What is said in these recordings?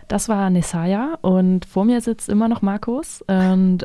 Das war Nesaya und vor mir sitzt immer noch Markus. Und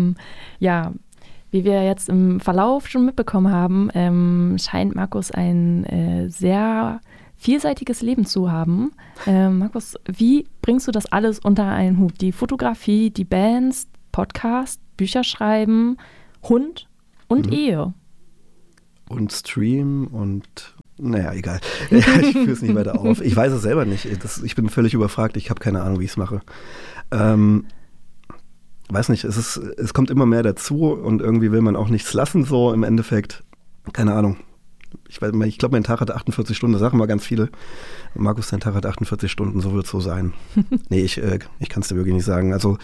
wie wir jetzt im Verlauf schon mitbekommen haben, scheint Markus ein sehr vielseitiges Leben zu haben. Markus, wie bringst du das alles unter einen Hut? Die Fotografie, die Bands, Podcast, Bücher schreiben, Hund und Ehe. Und Stream und naja, egal. Ich führe es nicht weiter auf. Ich weiß es selber nicht. Ich bin völlig überfragt. Ich habe keine Ahnung, wie ich es mache. Weiß nicht, es kommt immer mehr dazu und irgendwie will man auch nichts lassen, so im Endeffekt. Keine Ahnung. Ich glaube, mein Tag hat 48 Stunden, das sagen mal ganz viele. Markus, dein Tag hat 48 Stunden, so wird es so sein. Nee, ich kann es dir wirklich nicht sagen. Also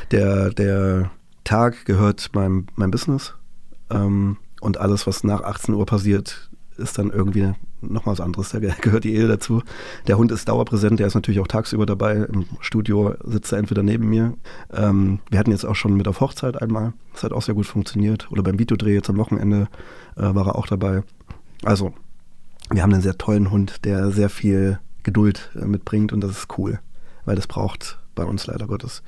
der Tag gehört meinem Business und alles, was nach 18 Uhr passiert, ist dann irgendwie noch mal was anderes. Da gehört die Ehe dazu. Der Hund ist dauerpräsent, der ist natürlich auch tagsüber dabei. Im Studio sitzt er entweder neben mir. Wir hatten jetzt auch schon mit auf Hochzeit einmal. Das hat auch sehr gut funktioniert. Oder beim Videodreh jetzt am Wochenende war er auch dabei. Also, wir haben einen sehr tollen Hund, der sehr viel Geduld mitbringt und das ist cool, weil das braucht bei uns leider Gottes.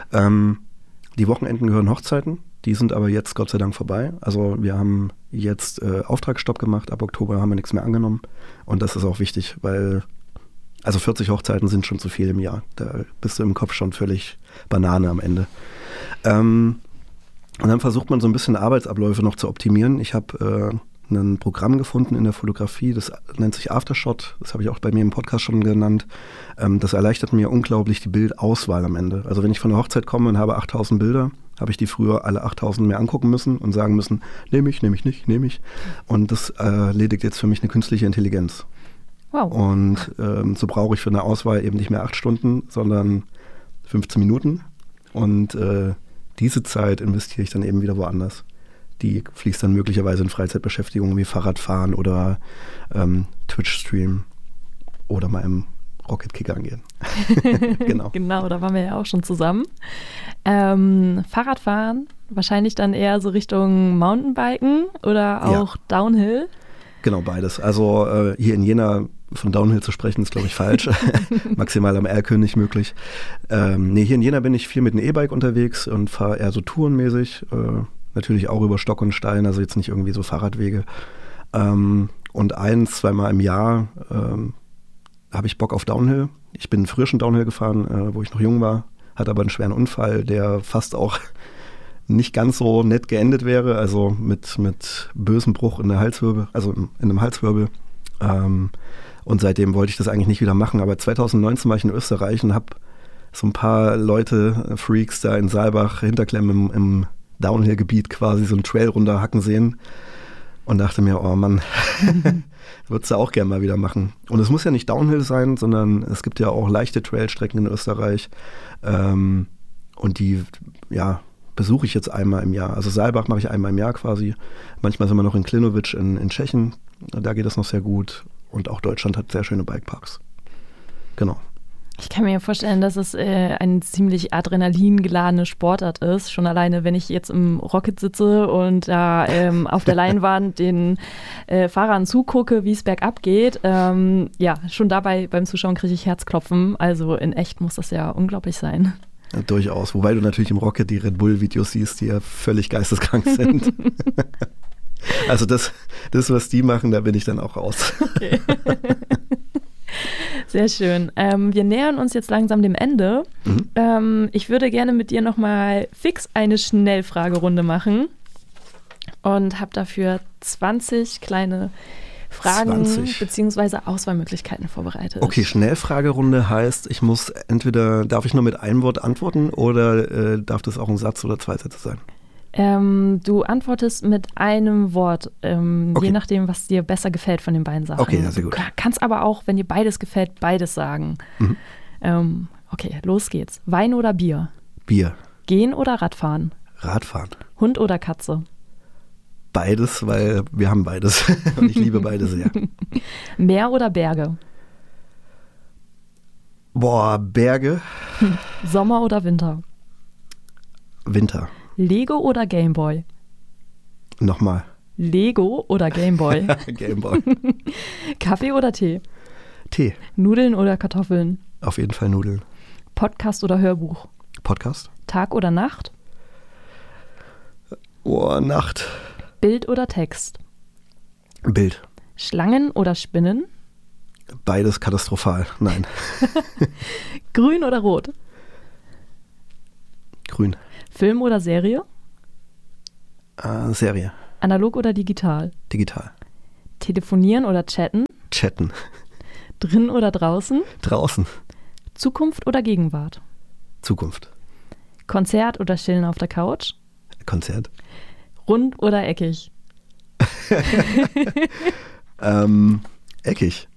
Die Wochenenden gehören Hochzeiten, die sind aber jetzt Gott sei Dank vorbei. Also wir haben jetzt Auftragsstopp gemacht, ab Oktober haben wir nichts mehr angenommen und das ist auch wichtig, weil 40 Hochzeiten sind schon zu viel im Jahr. Da bist du im Kopf schon völlig Banane am Ende. Und dann versucht man so ein bisschen Arbeitsabläufe noch zu optimieren. Ich habe ein Programm gefunden in der Fotografie, das nennt sich Aftershot, das habe ich auch bei mir im Podcast schon genannt. Das erleichtert mir unglaublich die Bildauswahl am Ende. Also wenn ich von der Hochzeit komme und habe 8000 Bilder, habe ich die früher alle 8000 mir angucken müssen und sagen müssen, nehme ich nicht. Und das erledigt jetzt für mich eine künstliche Intelligenz. Wow. Und so brauche ich für eine Auswahl eben nicht mehr 8 Stunden, sondern 15 Minuten. Und diese Zeit investiere ich dann eben wieder woanders. Die fließt dann möglicherweise in Freizeitbeschäftigungen wie Fahrradfahren oder Twitch-Stream oder mal im Rocket-Kicker angehen. Genau. Genau, da waren wir ja auch schon zusammen. Fahrradfahren, wahrscheinlich dann eher so Richtung Mountainbiken oder auch Downhill? Genau, beides. Also hier in Jena von Downhill zu sprechen, ist glaube ich falsch. Maximal am Erlkönig möglich. Hier in Jena bin ich viel mit einem E-Bike unterwegs und fahre eher so tourenmäßig. Natürlich auch über Stock und Stein, also jetzt nicht irgendwie so Fahrradwege. Und 1-2 Mal im Jahr habe ich Bock auf Downhill. Ich bin früher schon Downhill gefahren, wo ich noch jung war, hatte aber einen schweren Unfall, der fast auch nicht ganz so nett geendet wäre, also mit bösem Bruch in der Halswirbel, also in einem Halswirbel. Und seitdem wollte ich das eigentlich nicht wieder machen, aber 2019 war ich in Österreich und habe so ein paar Leute, Freaks da in Saalbach, Hinterklemmen im Downhill-Gebiet quasi so einen Trail runterhacken sehen und dachte mir, oh Mann, würdest du auch gerne mal wieder machen. Und es muss ja nicht Downhill sein, sondern es gibt ja auch leichte Trailstrecken in Österreich und die, besuche ich jetzt einmal im Jahr. Also Saalbach mache ich einmal im Jahr quasi. Manchmal sind wir noch in Klinovic in Tschechien, da geht das noch sehr gut und auch Deutschland hat sehr schöne Bikeparks. Genau. Ich kann mir vorstellen, dass es eine ziemlich adrenalingeladene Sportart ist. Schon alleine, wenn ich jetzt im Rocket sitze und da auf der Leinwand den Fahrern zugucke, wie es bergab geht. Schon dabei beim Zuschauen kriege ich Herzklopfen. Also in echt muss das ja unglaublich sein. Ja, durchaus. Wobei du natürlich im Rocket die Red Bull-Videos siehst, die ja völlig geisteskrank sind. Also das, was die machen, da bin ich dann auch raus. Okay. Sehr schön. Wir nähern uns jetzt langsam dem Ende. Ich würde gerne mit dir nochmal fix eine Schnellfragerunde machen und habe dafür 20 kleine Fragen bzw. Auswahlmöglichkeiten vorbereitet. Okay, Schnellfragerunde heißt, darf ich nur mit einem Wort antworten oder darf das auch ein Satz oder 2 Sätze sein? Du antwortest mit einem Wort, okay. Je nachdem, was dir besser gefällt von den beiden Sachen. Okay, ja, sehr gut. Du kannst aber auch, wenn dir beides gefällt, beides sagen. Okay, los geht's. Wein oder Bier? Bier. Gehen oder Radfahren? Radfahren. Hund oder Katze? Beides, weil wir haben beides und ich liebe beide sehr. Meer oder Berge? Boah, Berge. Sommer oder Winter? Winter. Lego oder Gameboy? Nochmal. Lego oder Gameboy? Gameboy. Kaffee oder Tee? Tee. Nudeln oder Kartoffeln? Auf jeden Fall Nudeln. Podcast oder Hörbuch? Podcast. Tag oder Nacht? Oh, Nacht. Bild oder Text? Bild. Schlangen oder Spinnen? Beides katastrophal. Nein. Grün oder rot? Grün. Film oder Serie? Serie. Analog oder digital? Digital. Telefonieren oder chatten? Chatten. Drin oder draußen? Draußen. Zukunft oder Gegenwart? Zukunft. Konzert oder chillen auf der Couch? Konzert. Rund oder eckig? Eckig.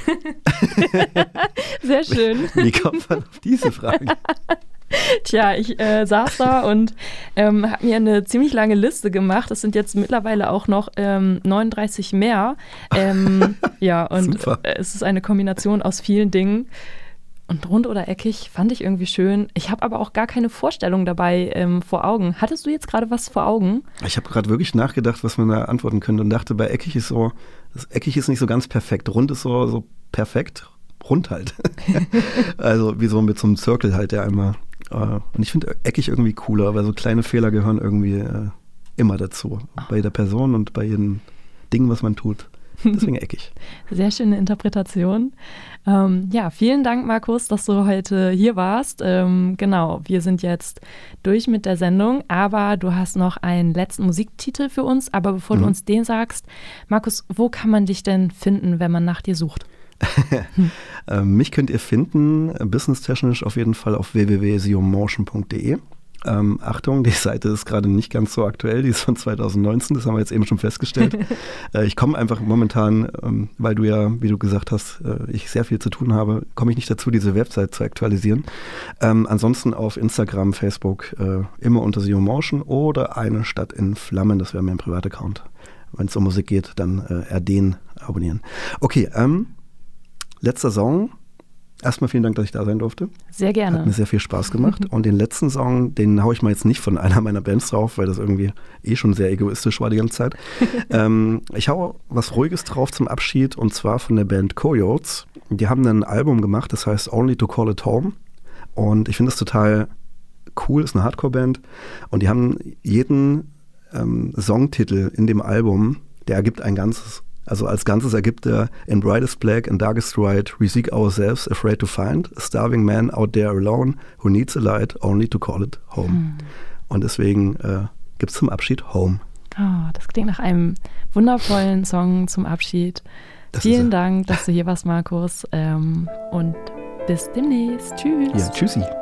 Sehr schön. Wie kommt man auf diese Frage? Tja, ich saß da und habe mir eine ziemlich lange Liste gemacht. Es sind jetzt mittlerweile auch noch 39 mehr. Ja, und es ist eine Kombination aus vielen Dingen. Und rund oder eckig fand ich irgendwie schön. Ich habe aber auch gar keine Vorstellung dabei vor Augen. Hattest du jetzt gerade was vor Augen? Ich habe gerade wirklich nachgedacht, was man da antworten könnte und dachte, bei eckig ist so, das eckig ist nicht so ganz perfekt. Rund ist so perfekt. Rund halt. Also wie so mit so einem Circle halt, der einmal. Und ich finde eckig irgendwie cooler, weil so kleine Fehler gehören irgendwie immer dazu. Bei der Person und bei jedem Ding, was man tut. Deswegen eckig. Sehr schöne Interpretation. Ja, vielen Dank, Markus, dass du heute hier warst. Genau, wir sind jetzt durch mit der Sendung, aber du hast noch einen letzten Musiktitel für uns. Aber bevor du uns den sagst, Markus, wo kann man dich denn finden, wenn man nach dir sucht? Mich könnt ihr finden, businesstechnisch auf jeden Fall auf www.siomotion.de. Achtung, die Seite ist gerade nicht ganz so aktuell, die ist von 2019, das haben wir jetzt eben schon festgestellt. Ich komme einfach momentan, weil du ja, wie du gesagt hast, ich sehr viel zu tun habe, komme ich nicht dazu, diese Website zu aktualisieren. Ansonsten auf Instagram, Facebook immer unter Siomotion oder Eine Stadt in Flammen, das wäre mein Privataccount. Wenn es um Musik geht, dann den abonnieren. Okay, letzter Song. Erstmal vielen Dank, dass ich da sein durfte. Sehr gerne. Hat mir sehr viel Spaß gemacht. Und den letzten Song, den haue ich mal jetzt nicht von einer meiner Bands drauf, weil das irgendwie schon sehr egoistisch war die ganze Zeit. Ich haue was Ruhiges drauf zum Abschied und zwar von der Band Coyotes. Die haben ein Album gemacht, das heißt Only to Call It Home. Und ich finde das total cool, ist eine Hardcore-Band. Und die haben jeden Songtitel in dem Album, der ergibt ein ganzes. Also als Ganzes ergibt er In Brightest Black, in Darkest White, We Seek Ourselves, Afraid to Find, a Starving Man out there alone, who needs a light, only to call it home. Und deswegen gibt es zum Abschied Home. Oh, das klingt nach einem wundervollen Song zum Abschied. Vielen Dank, dass du hier warst, Markus. Und bis demnächst. Tschüss. Ja, tschüssi.